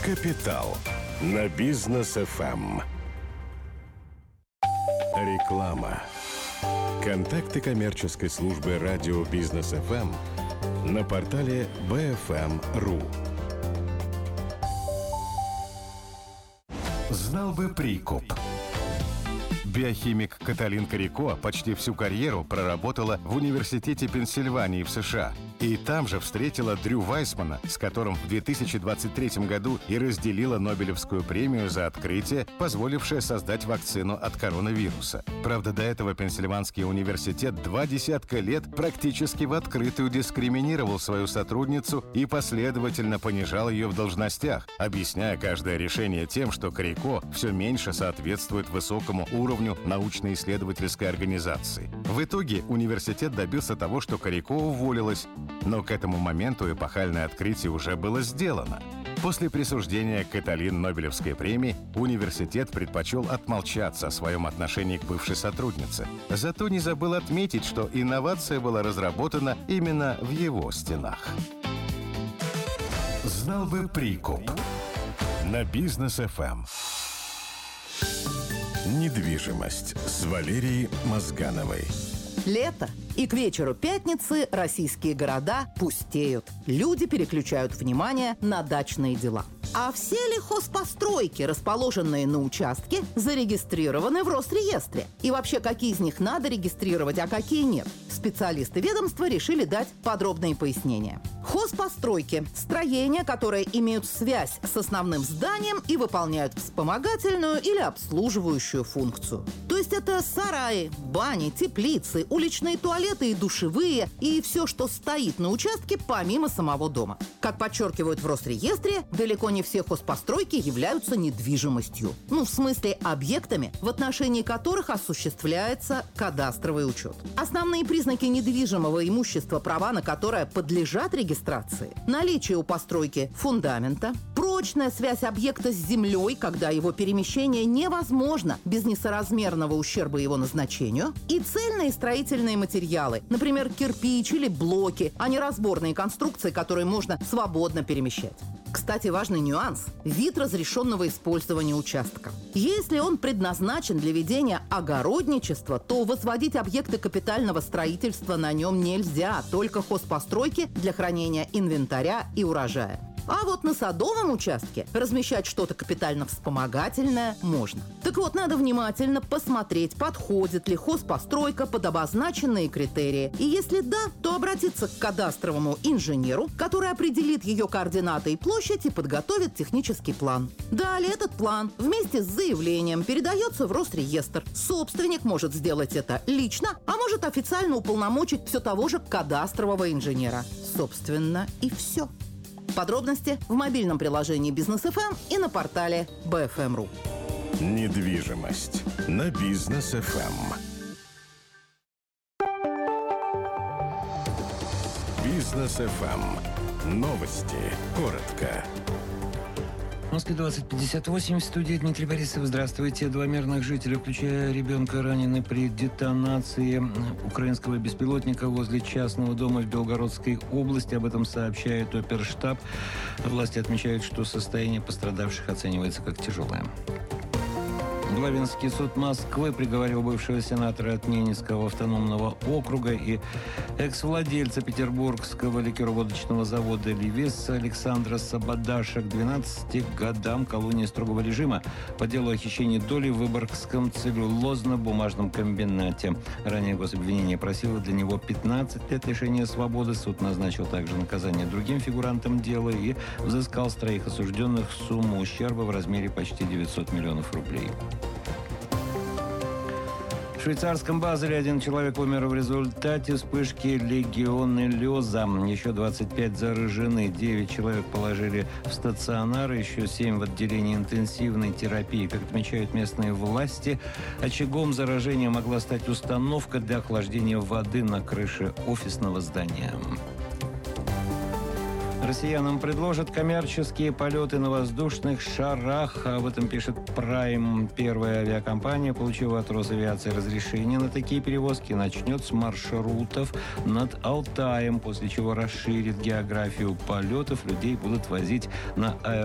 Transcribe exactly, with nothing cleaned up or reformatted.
Капитал на Бизнес эф эм. Реклама. Контакты коммерческой службы радио Бизнес эф эм на портале би эф эм точка ру. Знал бы прикуп. Биохимик Каталин Карико почти всю карьеру проработала в Университете Пенсильвании в США. И там же встретила Дрю Вайсмана, с которым в две тысячи двадцать третьем году и разделила Нобелевскую премию за открытие, позволившее создать вакцину от коронавируса. Правда, до этого Пенсильванский университет два десятка лет практически в открытую дискриминировал свою сотрудницу и последовательно понижал ее в должностях, объясняя каждое решение тем, что Карико все меньше соответствует высокому уровню научно-исследовательской организации. В итоге университет добился того, что Карико уволилась, но к этому моменту эпохальное открытие уже было сделано. После присуждения Каталин Нобелевской премии университет предпочел отмолчаться о своем отношении к бывшей сотруднице. Зато не забыл отметить, что инновация была разработана именно в его стенах. Знал бы прикуп. На Бизнес эф эм. Недвижимость с Валерией Мозгановой. Лето. И к вечеру пятницы российские города пустеют. Люди переключают внимание на дачные дела. А все ли хозпостройки, расположенные на участке, зарегистрированы в Росреестре? И вообще, какие из них надо регистрировать, а какие нет? Специалисты ведомства решили дать подробные пояснения. Хозпостройки – строения, которые имеют связь с основным зданием и выполняют вспомогательную или обслуживающую функцию. То есть это сараи, бани, теплицы, уличные туалеты и душевые, и все, что стоит на участке помимо самого дома. Как подчеркивают в Росреестре, далеко не все хозпостройки являются недвижимостью. Ну, в смысле, объектами, в отношении которых осуществляется кадастровый учет. Основные признаки недвижимого имущества, права на которое подлежат регистрации: наличие у постройки фундамента, прочная связь объекта с землей, когда его перемещение невозможно без несоразмерного ущерба его назначению, и цельные строительные материалы, например, кирпич или блоки, а не разборные конструкции, которые можно свободно перемещать. Кстати, важный нюанс – вид разрешенного использования участка. Если он предназначен для ведения огородничества, то возводить объекты капитального строительства на нем нельзя, только хозпостройки для хранения инвентаря и урожая. А вот на садовом участке размещать что-то капитально-вспомогательное можно. Так вот, надо внимательно посмотреть, подходит ли хозпостройка под обозначенные критерии. И если да, то обратиться к кадастровому инженеру, который определит ее координаты и площадь и подготовит технический план. Далее этот план вместе с заявлением передается в Росреестр. Собственник может сделать это лично, а может официально уполномочить все того же кадастрового инженера. Собственно, и все. Подробности в мобильном приложении Бизнес эф эм и на портале би эф эм точка ру. Недвижимость на Бизнес эф эм. Бизнес эф эм. Новости. Коротко. В Москве двадцать пятьдесят восемь. В студии Дмитрий Борисов. Здравствуйте. Два мирных жителя, включая ребенка, ранены при детонации украинского беспилотника возле частного дома в Белгородской области. Об этом сообщает Оперштаб. Власти отмечают, что состояние пострадавших оценивается как тяжелое. Главинский суд Москвы приговорил бывшего сенатора от Ненецкого автономного округа и экс-владельца петербургского ликероводочного завода «Левис» Александра Сабадаша к двенадцати годам колонии строгого режима по делу о хищении доли в Выборгском целлюлозно-бумажном комбинате. Ранее гособвинение просило для него пятнадцать лет лишения свободы. Суд назначил также наказание другим фигурантам дела и взыскал с троих осужденных сумму ущерба в размере почти девятьсот миллионов рублей. В швейцарском Базеле один человек умер в результате вспышки легионеллеза. Еще двадцать пять заражены. девять человек положили в стационар, еще семь в отделении интенсивной терапии. Как отмечают местные власти, очагом заражения могла стать установка для охлаждения воды на крыше офисного здания. Россиянам предложат коммерческие полеты на воздушных шарах. Об этом пишет Prime. Первая авиакомпания, получила от Росавиации разрешение на такие перевозки, начнет с маршрутов над Алтаем, после чего расширит географию полетов. Людей будут возить на аэропорт